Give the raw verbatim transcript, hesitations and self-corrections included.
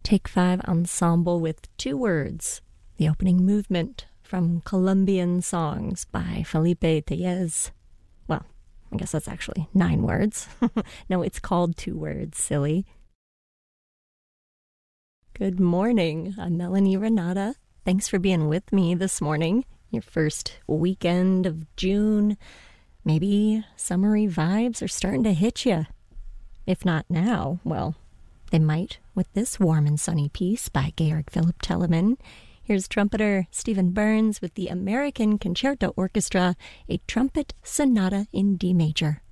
Take Five Ensemble with Two Words, the opening movement from Colombian Songs by Felipe Tellez. Well, I guess that's actually nine words. No, it's called Two Words, silly. Good morning. I'm Melanie Renata. Thanks for being with me this morning. Your first weekend of June. Maybe summery vibes are starting to hit you. If not now, well, they might with this warm and sunny piece by Georg Philipp Telemann. Here's trumpeter Stephen Burns with the American Concerto Orchestra, a trumpet sonata in D major.